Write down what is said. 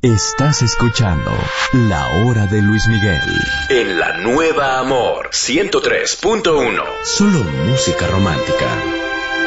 Estás escuchando La Hora de Luis Miguel en la Nueva Amor 103.1. Solo música romántica.